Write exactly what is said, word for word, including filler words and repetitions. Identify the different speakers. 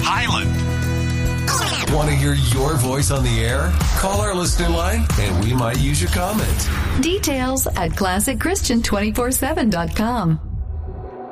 Speaker 1: Highland.
Speaker 2: Want to hear your voice on the air? Call our listener line and we might use your comment.
Speaker 3: Details at classic christian two forty-seven dot com.